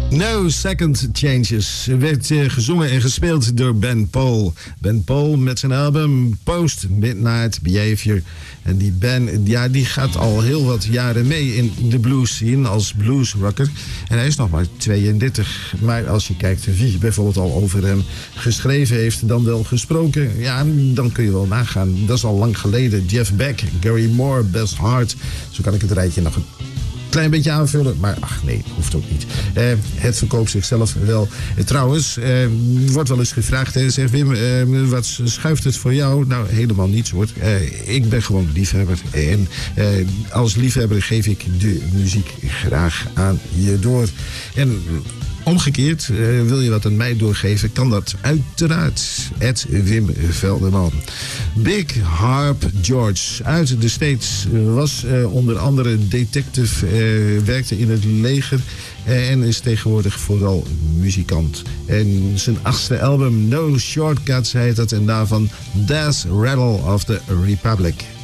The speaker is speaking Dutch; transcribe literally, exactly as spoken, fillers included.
No Second Changes werd uh, gezongen en gespeeld door Ben Paul. Ben Paul met zijn album Post Midnight Behavior. En die Ben, ja, die gaat al heel wat jaren mee in de blues scene als bluesrocker. En hij is nog maar tweeëndertig. Maar als je kijkt wie bijvoorbeeld al over hem geschreven heeft, dan wel gesproken, ja, dan kun je wel nagaan. Dat is al lang geleden. Jeff Beck, Gary Moore, Bess Hart. Zo kan ik het rijtje nog een klein beetje aanvullen, maar ach nee, hoeft ook niet. Uh, het verkoopt zichzelf wel. Uh, trouwens, uh, wordt wel eens gevraagd, hè, zegt Wim, uh, wat schuift het voor jou? Nou, helemaal niets hoor. Uh, ik ben gewoon liefhebber. En uh, als liefhebber geef ik de muziek graag aan je door. En omgekeerd, uh, wil je wat aan mij doorgeven, kan dat uiteraard. Ed Wim Velderman. Big Harp George uit de States was uh, onder andere detective, uh, werkte in het leger uh, en is tegenwoordig vooral muzikant. En zijn achtste album No Shortcuts heet het en daarvan Death Rattle of the Republic.